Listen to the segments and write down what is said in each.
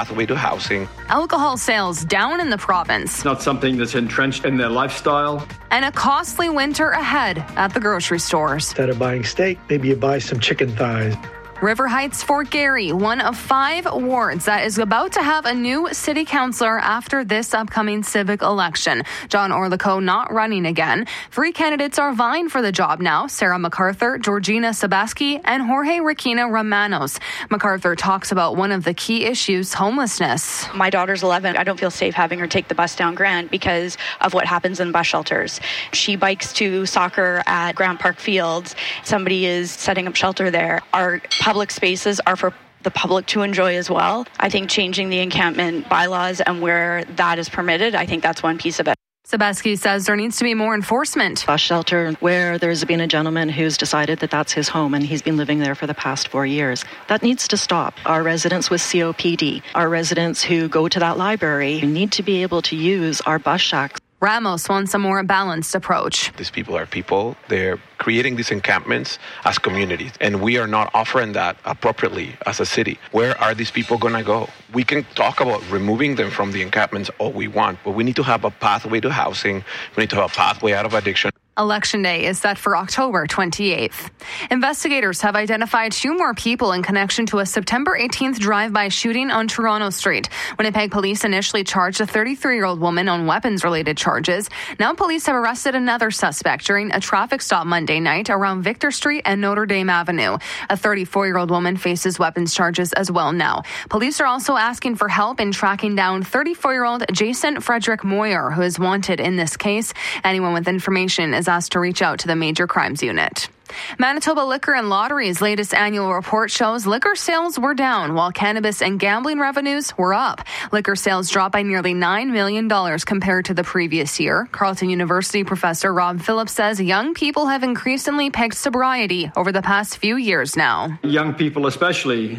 pathway to housing. Alcohol sales down in the province. It's not something that's entrenched in their lifestyle. And a costly winter ahead at the grocery stores. Instead of buying steak, maybe you buy some chicken thighs. River Heights, Fort Garry, one of 5 wards that is about to have a new city councillor after this upcoming civic election. John Orlico not running again. 3 candidates are vying for the job now: Sarah MacArthur, Georgina Sabaski, and Jorge Requena Romanos. MacArthur talks about one of the key issues: homelessness. My daughter's 11. I don't feel safe having her take the bus down Grant because of what happens in bus shelters. She bikes to soccer at Grant Park Fields. Somebody is setting up shelter there. Our public spaces are for the public to enjoy as well. I think changing the encampment bylaws and where that is permitted, I think that's one piece of it. Sabaski says there needs to be more enforcement. Bus shelter where there's been a gentleman who's decided that that's his home and he's been living there for the past 4 years. That needs to stop. Our residents with COPD, our residents who go to that library need to be able to use our bus shacks. Ramos wants a more balanced approach. These people are people. They're creating these encampments as communities, and we are not offering that appropriately as a city. Where are these people going to go? We can talk about removing them from the encampments all we want, but we need to have a pathway to housing. We need to have a pathway out of addiction. Election Day is set for October 28th. Investigators have identified 2 more people in connection to a September 18th drive-by shooting on Toronto Street. Winnipeg police initially charged a 33-year-old woman on weapons-related charges. Now police have arrested another suspect during a traffic stop Monday night around Victor Street and Notre Dame Avenue. A 34-year-old woman faces weapons charges as well now. Police are also asking for help in tracking down 34-year-old Jason Frederick Moyer, who is wanted in this case. Anyone with information is asked to reach out to the Major Crimes Unit. Manitoba Liquor and Lottery's latest annual report shows liquor sales were down while cannabis and gambling revenues were up. Liquor sales dropped by nearly $9 million compared to the previous year. Carleton University professor Rob Phillips says young people have increasingly pegged sobriety over the past few years now. Young people especially,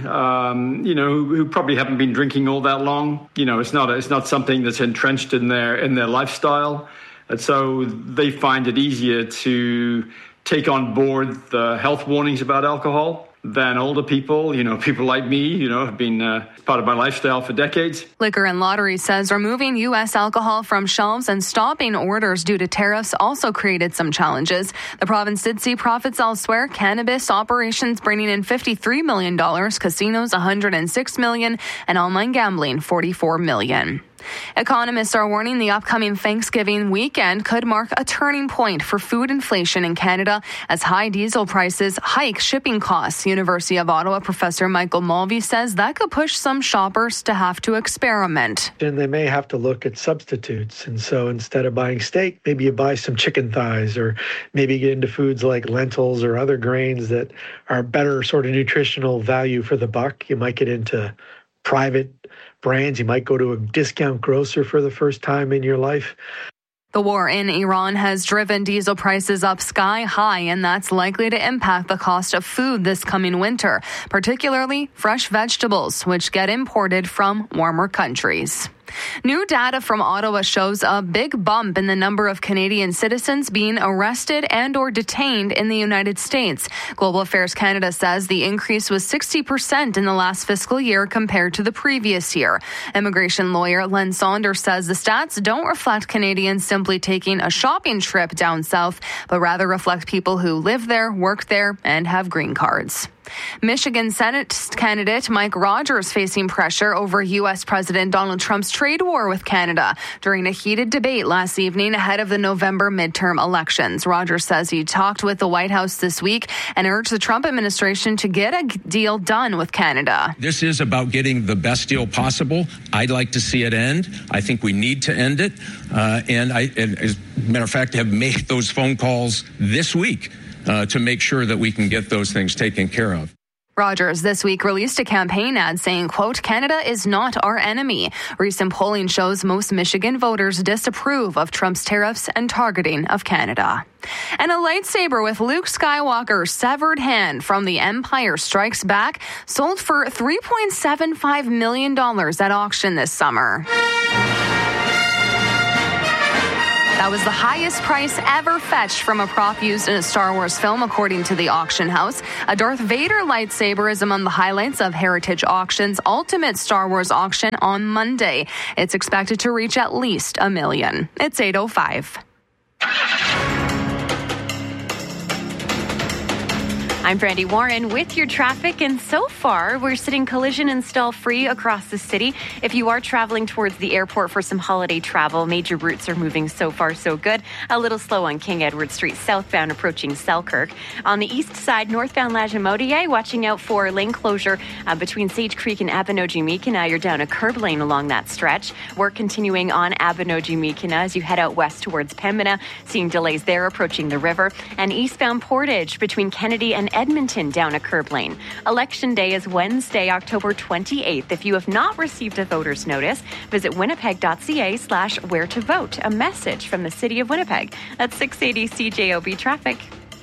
who probably haven't been drinking all that long. It's not something that's entrenched in their lifestyle. And so they find it easier to take on board the health warnings about alcohol than older people. People like me, have been part of my lifestyle for decades. Liquor and Lottery says removing U.S. alcohol from shelves and stopping orders due to tariffs also created some challenges. The province did see profits elsewhere. Cannabis operations bringing in $53 million, casinos $106 million, and online gambling $44 million. Economists are warning the upcoming Thanksgiving weekend could mark a turning point for food inflation in Canada as high diesel prices hike shipping costs. University of Ottawa professor Michael Mulvey says that could push some shoppers to have to experiment. And they may have to look at substitutes. And so instead of buying steak, maybe you buy some chicken thighs, or maybe get into foods like lentils or other grains that are better sort of nutritional value for the buck. You might get into private brands. You might go to a discount grocer for the first time in your life. The war in Iran has driven diesel prices up sky high, and that's likely to impact the cost of food this coming winter, particularly fresh vegetables, which get imported from warmer countries. New data from Ottawa shows a big bump in the number of Canadian citizens being arrested and or detained in the United States. Global Affairs Canada says the increase was 60% in the last fiscal year compared to the previous year. Immigration lawyer Len Saunders says the stats don't reflect Canadians simply taking a shopping trip down south, but rather reflect people who live there, work there, and have green cards. Michigan Senate candidate Mike Rogers facing pressure over U.S. President Donald Trump's trade war with Canada during a heated debate last evening ahead of the November midterm elections. Rogers says he talked with the White House this week and urged the Trump administration to get a deal done with Canada. This is about getting the best deal possible. I'd like to see it end. I think we need to end it. And as a matter of fact, have made those phone calls this week to make sure that we can get those things taken care of. Rogers this week released a campaign ad saying, quote, Canada is not our enemy. Recent polling shows most Michigan voters disapprove of Trump's tariffs and targeting of Canada. And a lightsaber with Luke Skywalker's severed hand from The Empire Strikes Back sold for $3.75 million at auction this summer. That was the highest price ever fetched from a prop used in a Star Wars film, according to the auction house. A Darth Vader lightsaber is among the highlights of Heritage Auction's Ultimate Star Wars auction on Monday. It's expected to reach at least $1 million. It's 8:05. I'm Brandy Warren with your traffic, and so far we're sitting collision and stall free across the city. If you are traveling towards the airport for some holiday travel, major routes are moving so far so good. A little slow on King Edward Street southbound approaching Selkirk. On the east side, northbound Lagimodiere, watching out for lane closure between Sage Creek and Abinogi-Meekina. You're down a curb lane along that stretch. Work continuing on Abinogi-Meekina as you head out west towards Pembina, seeing delays there approaching the river. And eastbound Portage between Kennedy and Edmonton down a curb lane. Election day is Wednesday, October 28th. If you have not received a voter's notice, visit winnipeg.ca/where to vote. A message from the City of Winnipeg. That's 680 CJOB traffic.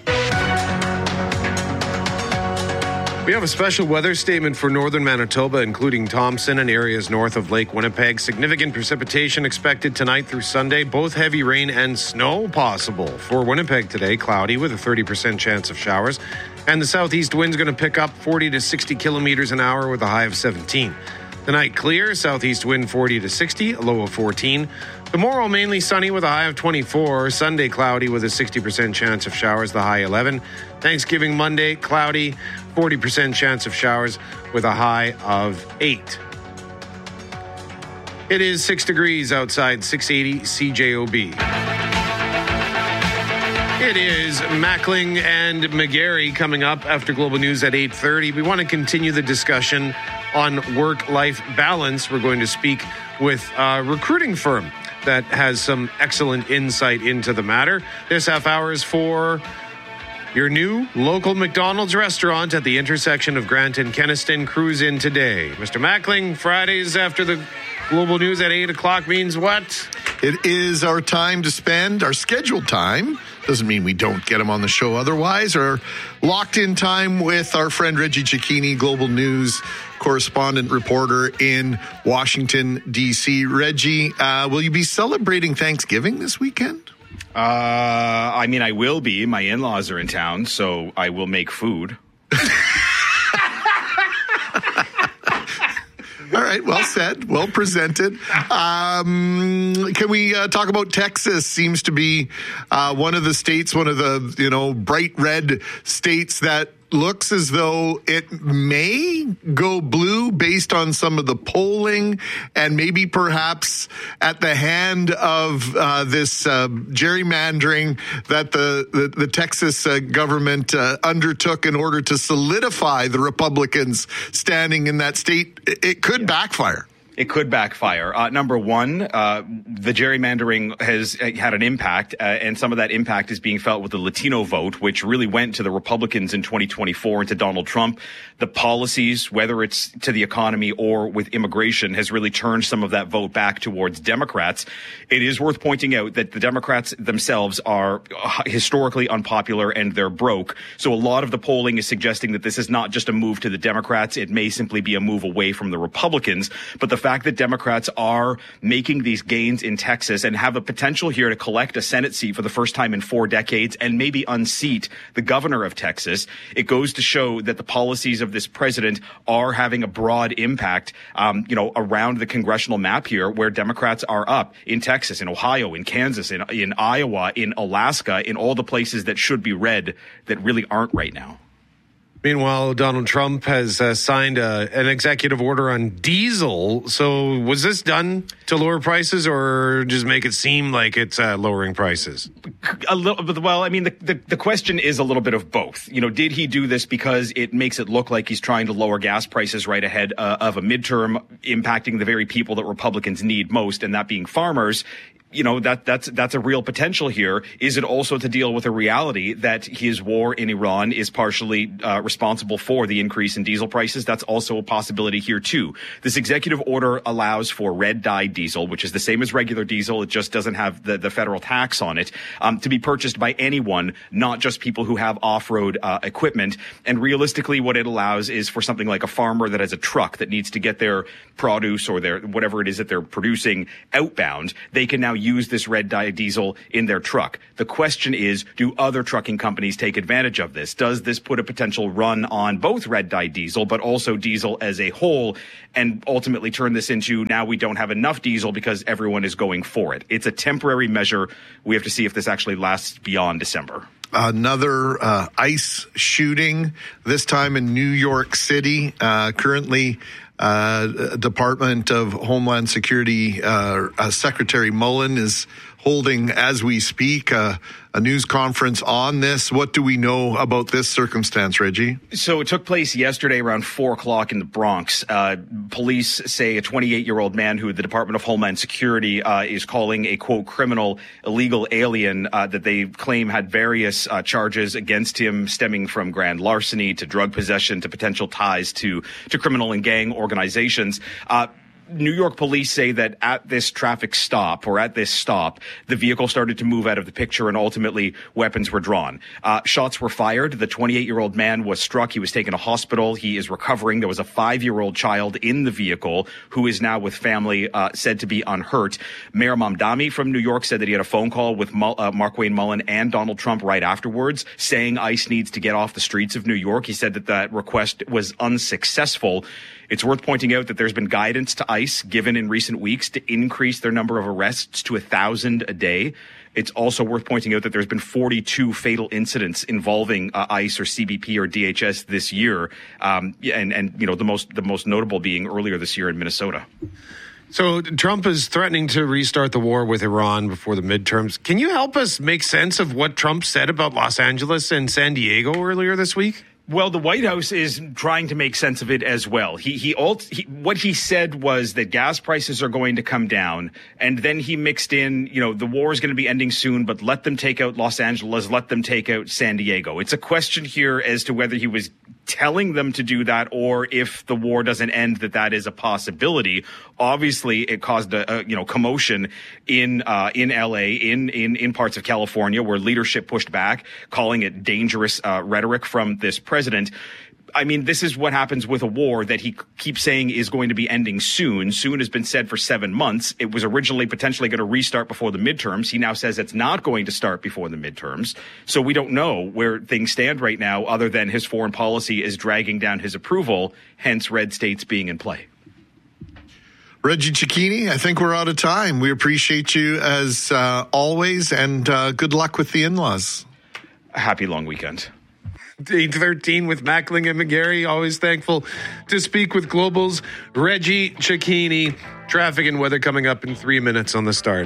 We have a special weather statement for northern Manitoba, including Thompson and areas north of Lake Winnipeg. Significant precipitation expected tonight through Sunday. Both heavy rain and snow possible. For Winnipeg today, cloudy with a 30% chance of showers. And the southeast wind's going to pick up 40 to 60 kilometers an hour with a high of 17. Tonight, clear, southeast wind 40 to 60, a low of 14. Tomorrow, mainly sunny with a high of 24. Sunday, cloudy with a 60% chance of showers, the high 11. Thanksgiving Monday, cloudy, 40% chance of showers with a high of 8. It is 6 degrees outside, 680 CJOB. It is Mackling and McGarry coming up after Global News at 8:30. We want to continue the discussion on work-life balance. We're going to speak with a recruiting firm that has some excellent insight into the matter. This half hour is for your new local McDonald's restaurant at the intersection of Grant and Kenaston. Cruise in today. Mr. Mackling, Fridays after the Global News at 8 o'clock means what? It is our time to spend, our scheduled time. Doesn't mean we don't get him on the show otherwise. Our locked-in time with our friend Reggie Cecchini, Global News correspondent reporter in Washington, D.C. Reggie, will you be celebrating Thanksgiving this weekend? I mean, I will be. My in-laws are in town, so I will make food. All right, well said, well presented. Can we talk about Texas? Seems to be one of the states, one of the bright red states that looks as though it may go blue based on some of the polling, and maybe perhaps at the hand of this gerrymandering that the Texas government undertook in order to solidify the Republicans' standing in that state. It could backfire. It could backfire. Number one, the gerrymandering has had an impact, and some of that impact is being felt with the Latino vote, which really went to the Republicans in 2024 and to Donald Trump. The policies, whether it's to the economy or with immigration, has really turned some of that vote back towards Democrats. It is worth pointing out that the Democrats themselves are historically unpopular and they're broke. So a lot of the polling is suggesting that this is not just a move to the Democrats. It may simply be a move away from the Republicans. But the fact that Democrats are making these gains in Texas and have a potential here to collect a Senate seat for the first time in 4 decades and maybe unseat the governor of Texas, it goes to show that the policies of this president are having a broad impact, around the congressional map here, where Democrats are up in Texas, in Ohio, in Kansas, in Iowa, in Alaska, in all the places that should be red that really aren't right now. Meanwhile, Donald Trump has signed an executive order on diesel. So was this done to lower prices or just make it seem like it's lowering prices? A little. Well, I mean, the question is a little bit of both. Did he do this because it makes it look like he's trying to lower gas prices right ahead of a midterm impacting the very people that Republicans need most, and that being farmers? That's a real potential here. Is it also to deal with a reality that his war in Iran is partially responsible for the increase in diesel prices? That's also a possibility here too. This executive order allows for red dye diesel, which is the same as regular diesel. It just doesn't have the federal tax on it, to be purchased by anyone, not just people who have off-road equipment. And realistically, what it allows is for something like a farmer that has a truck that needs to get their produce or their whatever it is that they're producing outbound, they can now use this red dye diesel in their truck. The question is, do other trucking companies take advantage of this? Does this put a potential run on both red dye diesel, but also diesel as a whole, and ultimately turn this into now we don't have enough diesel because everyone is going for it? It's a temporary measure. We have to see if this actually lasts beyond December. Another ICE shooting, this time in New York City. Currently, Department of Homeland Security Secretary Mullen is holding, as we speak, a news conference on this. What do we know about this circumstance, Reggie? So it took place yesterday around 4 o'clock in the Bronx. Police say a 28-year-old man who the Department of Homeland Security is calling a, quote, criminal illegal alien that they claim had various charges against him stemming from grand larceny to drug possession to potential ties to criminal and gang organizations. New York police say that at this stop, the vehicle started to move out of the picture and ultimately weapons were drawn. Shots were fired. The 28-year-old man was struck. He was taken to hospital. He is recovering. There was a 5-year-old child in the vehicle who is now with family, said to be unhurt. Mayor Mamdani from New York said that he had a phone call with Markwayne Mullen and Donald Trump right afterwards, saying ICE needs to get off the streets of New York. He said that request was unsuccessful. It's worth pointing out that there's been guidance to ICE given in recent weeks to increase their number of arrests to 1,000 a day. It's also worth pointing out that there's been 42 fatal incidents involving ICE or CBP or DHS this year, and you know the most notable being earlier this year in Minnesota. So Trump is threatening to restart the war with Iran before the midterms. Can you help us make sense of what Trump said about Los Angeles and San Diego earlier this week? Well, the White House is trying to make sense of it as well. What he said was that gas prices are going to come down, and then he mixed in, the war is going to be ending soon, but let them take out Los Angeles, let them take out San Diego. It's a question here as to whether he was telling them to do that or if the war doesn't end, that is a possibility. Obviously, it caused a commotion in LA, in parts of California where leadership pushed back, calling it dangerous rhetoric from this president. I mean, this is what happens with a war that he keeps saying is going to be ending soon. Soon has been said for 7 months. It was originally potentially going to restart before the midterms. He now says it's not going to start before the midterms. So we don't know where things stand right now, other than his foreign policy is dragging down his approval, hence red states being in play. Reggie Cecchini, I think we're out of time. We appreciate you as always, and good luck with the in-laws. A happy long weekend. 8:13 with Mackling and McGarry. Always thankful to speak with Global's Reggie Cecchini. Traffic and weather coming up in 3 minutes on The Start.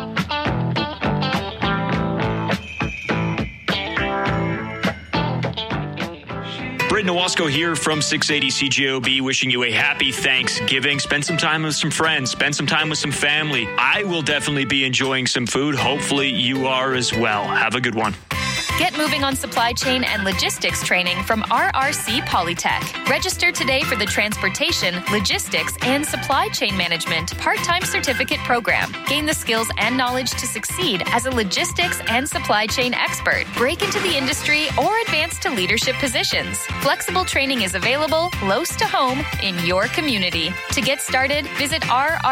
Britt Nowalsko here from 680 CJOB, wishing you a happy Thanksgiving. Spend some time with some friends. Spend some time with some family. I will definitely be enjoying some food. Hopefully you are as well. Have a good one. Get moving on supply chain and logistics training from RRC Polytech. Register today for the Transportation, Logistics, and Supply Chain Management part-time certificate program. Gain the skills and knowledge to succeed as a logistics and supply chain expert. Break into the industry or advance to leadership positions. Flexible training is available close to home in your community. To get started, visit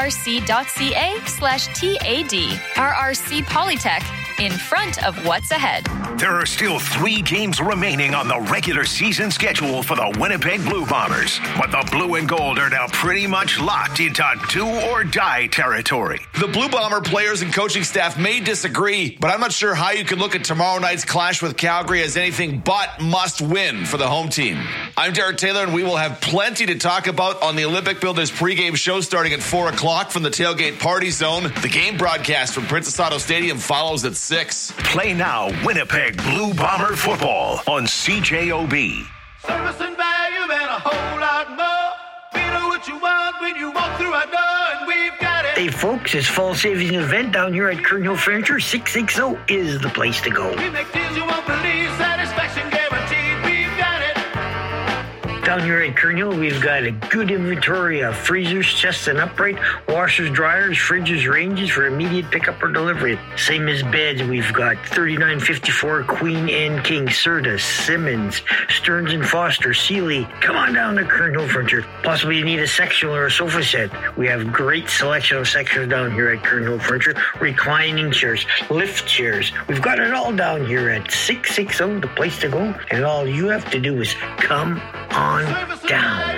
rrc.ca/TAD. RRC Polytech, in front of what's ahead. There are still 3 games remaining on the regular season schedule for the Winnipeg Blue Bombers, but the Blue and Gold are now pretty much locked into do-or-die territory. The Blue Bomber players and coaching staff may disagree, but I'm not sure how you can look at tomorrow night's clash with Calgary as anything but must-win for the home team. I'm Derek Taylor, and we will have plenty to talk about on the Olympic Builders pregame show starting at 4 o'clock from the Tailgate Party Zone. The game broadcast from Princess Auto Stadium follows at 6. Play now Winnipeg Blue Bomber football on CJOB. Service and value and a whole lot more. We know what you want when you walk through our door, and we've got it. Hey folks, it's fall savings event down here at Kernhill Furniture. 660 is the place to go. We make deals you won't believe, satisfaction guaranteed. We've got it. Down here at Kernhill, we've got a good inventory of freezers, chests and upright, washers, dryers, fridges, ranges for immediate pickup or delivery. Same as beds, we've got 3954 Queen and King, Serta, Simmons, Stearns and Foster, Sealy. Come on down to Kernhill Furniture. Possibly you need a sectional or a sofa set. We have great selection of sections down here at Kernhill Furniture. Reclining chairs, lift chairs. We've got it all down here at 660, the place to go. And all you have to do is come on down.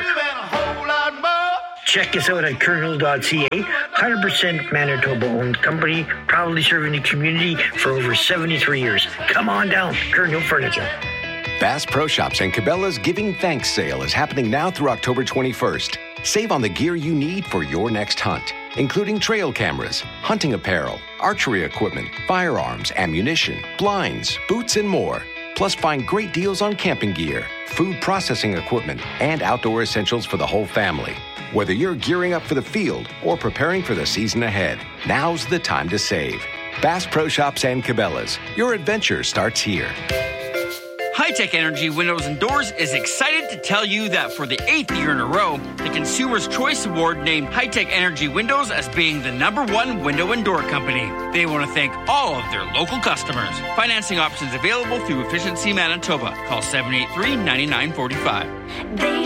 Check us out at kernhill.ca. 100% Manitoba-owned company, proudly serving the community for over 73 years. Come on down, Kernhill Furniture. Bass Pro Shops and Cabela's Giving Thanks sale is happening now through October 21st. Save on the gear you need for your next hunt, including trail cameras, hunting apparel, archery equipment, firearms, ammunition, blinds, boots, and more. Plus, find great deals on camping gear, food processing equipment, and outdoor essentials for the whole family. Whether you're gearing up for the field or preparing for the season ahead, now's the time to save. Bass Pro Shops and Cabela's. Your adventure starts here. High-Tech Energy Windows and Doors is excited to tell you that for the 8th year in a row, the Consumer's Choice Award named High-Tech Energy Windows as being the #1 window and door company. They want to thank all of their local customers. Financing options available through Efficiency Manitoba. Call 783-9945.